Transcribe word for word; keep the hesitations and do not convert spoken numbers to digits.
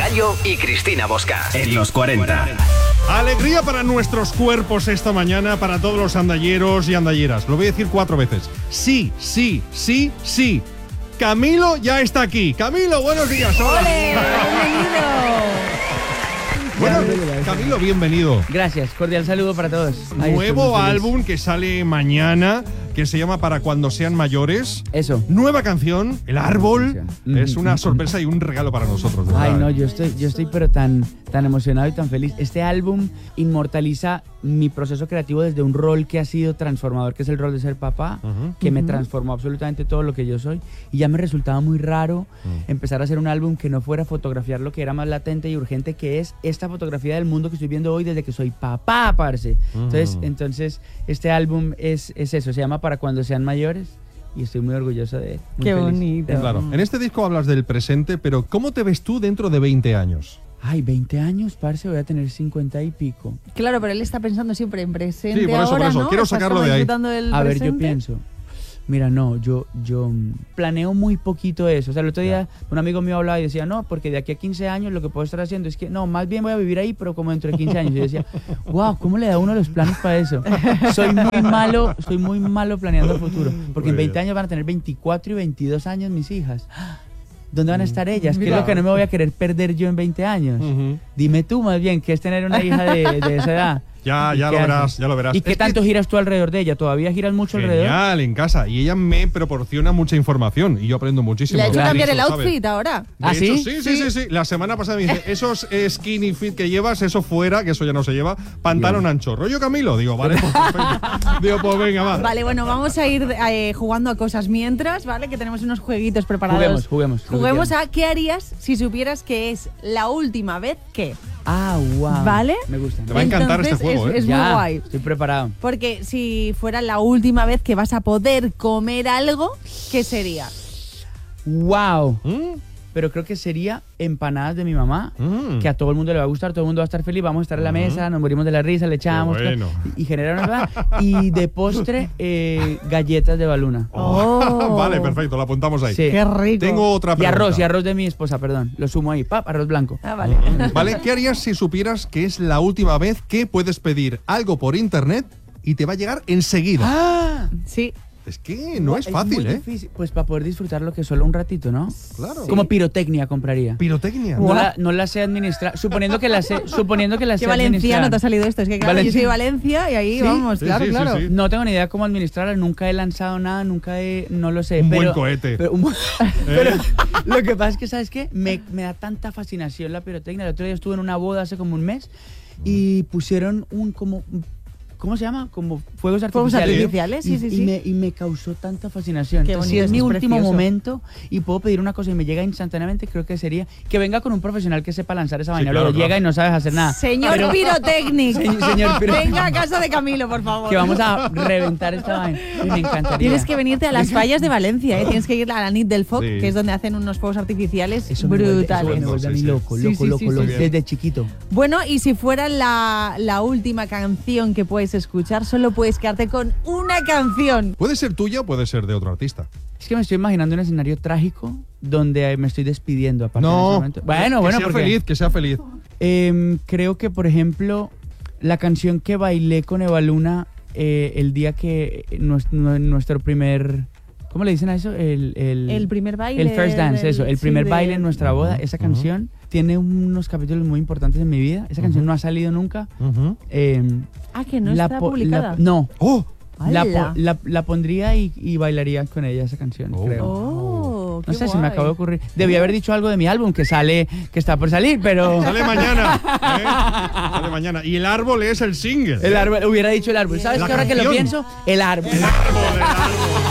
Gallo y Cristina Bosca en los cuarenta. Alegría para nuestros cuerpos esta mañana, para todos los andalleros y andalleras. Lo voy a decir cuatro veces. Sí, sí, sí, sí. Camilo ya está aquí. Camilo, buenos días. Hola. ¡Ole! ¡Bienvenido! Bueno, Camilo, bienvenido. Gracias, cordial saludo para todos. Ay, Nuevo álbum que sale mañana, que se llama Para cuando sean mayores. Eso. Nueva canción, El Árbol. Mm, Es una mm, sorpresa y un regalo para nosotros, ¿verdad? Ay, no, yo estoy, yo estoy pero tan, tan emocionado y tan feliz. Este álbum inmortaliza mi proceso creativo desde un rol que ha sido transformador, que es el rol de ser papá, Uh-huh. que me Ujú. transformó absolutamente todo lo que yo soy. Y ya me resultaba muy raro Mm. empezar a hacer un álbum que no fuera fotografiar lo que era más latente y urgente, que es esta fotografía del mundo que estoy viendo hoy desde que soy papá, parce. Entonces, Mm. entonces este álbum es, es eso, se llama Para cuando sean mayores y estoy muy orgulloso de él. Muy Qué feliz. bonito. Claro, en este disco hablas del presente, pero ¿cómo te ves tú dentro de veinte años? Ay, veinte años, parce, voy a tener cincuenta y pico. Claro, pero él está pensando siempre en presente. Sí, por eso, por ahora, eso. ¿no? Quiero Estás sacarlo como de ahí. disfrutando del A ver, yo presente. pienso. Mira, no, yo, yo mm, planeo muy poquito eso. O sea, el otro día un amigo mío hablaba y decía, no, porque de aquí a quince años lo que puedo estar haciendo es que, no, más bien voy a vivir ahí, pero como dentro de quince años. Y yo decía, wow, ¿cómo le da uno los planes para eso? Soy muy malo, soy muy malo planeando el futuro. Porque Muy en veinte bien. años van a tener veinticuatro y veintidós años mis hijas. ¿Dónde van a estar ellas? ¿Qué es Mira. lo que no me voy a querer perder yo en veinte años? Ujú. Dime tú más bien, ¿qué es tener una hija de, de esa edad? Ya, ¿Y ya qué lo verás, haces? ya lo verás. ¿Y Es qué que- tanto giras tú alrededor de ella? ¿Todavía giras mucho alrededor? Genial, en casa. Y ella me proporciona mucha información y yo aprendo muchísimo. Le ha hecho Claro. cambiar el Lo sabe. outfit ahora. De ¿Ah, hecho, sí? sí, sí, sí, sí. La semana pasada me dice, esos eh, skinny fit que llevas, eso fuera, que eso ya no se lleva, pantalón ancho. ¿Rollo Camilo? Digo, vale, pues perfecto. Digo, pues venga, va. Vale, bueno, vamos a ir eh, jugando a cosas mientras, ¿vale? Que tenemos unos jueguitos preparados. Juguemos, juguemos, lo que Juguemos quieran. a ¿qué harías si supieras que es la última vez que? Ah, wow. ¿Vale? Me gusta. Te va a encantar este Entonces, juego, es, ¿eh? es Ya, muy guay. estoy preparado. Porque si fuera la última vez que vas a poder comer algo, ¿qué sería? Wow. Mm, Pero creo que sería empanadas de mi mamá, mm. que a todo el mundo le va a gustar, todo el mundo va a estar feliz, vamos a estar en la mesa, nos morimos de la risa, le echamos Qué bueno. tal, y, y genera una empanada. Y de postre, eh, galletas de baluna. Oh. Vale, perfecto, lo apuntamos ahí. Sí. ¡Qué rico! Tengo otra Y pregunta. arroz, y arroz de mi esposa, perdón. Lo sumo ahí, pap, arroz blanco. Ah, vale. ¿Vale? ¿Qué harías si supieras que es la última vez que puedes pedir algo por internet y te va a llegar enseguida? ¡Ah! Sí. Es que no es fácil, muy ¿eh? difícil. Pues para poder disfrutarlo que solo un ratito, ¿no? Claro. Como pirotecnia compraría. Pirotecnia. No la, no la sé administrar, suponiendo que la sé, suponiendo que la sé Qué valenciano administrar. te ha salido esto. Es que claro, yo Valencia- soy de Valencia y ahí ¿Sí? vamos, Sí, claro, sí, sí, claro. sí. No tengo ni idea cómo administrarla, nunca he lanzado nada, nunca he, no lo sé. Un pero, buen cohete. Pero, un bu- pero lo que pasa es que, ¿sabes qué? Me, me da tanta fascinación la pirotecnia. El otro día estuve en una boda hace como un mes y pusieron un como... ¿Cómo se llama? Como fuegos Fuegos artificiales. artificiales, sí, y, sí, y sí. Me, y me causó tanta fascinación. Qué Entonces, bonito, si es mi es último precioso. momento y puedo pedir una cosa y me llega instantáneamente, creo que sería que venga con un profesional que sepa lanzar esa Sí, vaina. claro, Luego claro. llega y no sabes hacer nada. Señor Pero- Pirotécnico. Se- señor Pirotécnico. Venga a casa de Camilo, por favor. Que vamos a reventar esta vaina. Y me encantaría. Tienes que venirte a las fallas de Valencia, ¿eh? Tienes que ir a la Nit del Foc, Sí. que es donde hacen unos fuegos artificiales Eso me vuelve- brutales. eso me vuelve a mí Sí, sí. loco, Sí, loco, sí, loco, sí, loco. sí. Desde chiquito. Bueno, y si fuera la, la última canción que puedes escuchar, solo puedes quedarte con una canción. Puede ser tuya o puede ser de otro artista. Es que me estoy imaginando un escenario trágico donde me estoy despidiendo a partir de ese No, momento. Bueno, que bueno, sea porque feliz, que sea feliz. em, creo que, por ejemplo, la canción que bailé con Eva Luna eh, el día que nues- nue- nuestro primer... ¿Cómo le dicen a eso? El, el, El primer baile. el first dance, del- eso. El sí, primer de- baile en nuestra boda. Esa Ujú. canción tiene unos capítulos muy importantes en mi vida. Esa canción no ha salido nunca. Ujú. Em, Ah, que no la está po- publicada. la- no. ¡Oh! La, ¡Hala! po- la, la pondría y, y bailaría con ella esa canción, Oh. creo. Oh, No qué sé, se me guay. acabó de ocurrir. Debí haber dicho algo de mi álbum que sale, que está por salir, pero Sale mañana. ¿eh? Sale mañana. Y el árbol es el single. el árbol, hubiera dicho el árbol. ¿Sabes La qué? Ahora que lo canción. pienso, el árbol. El árbol, el árbol.